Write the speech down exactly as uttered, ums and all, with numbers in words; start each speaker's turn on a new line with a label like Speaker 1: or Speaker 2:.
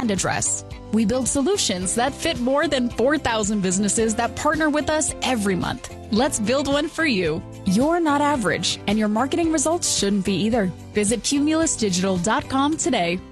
Speaker 1: and address. We build solutions that fit more than four thousand businesses that partner with us every month. Let's build one for you. You're not average, and your marketing results shouldn't be either. Visit cumulus digital dot com today.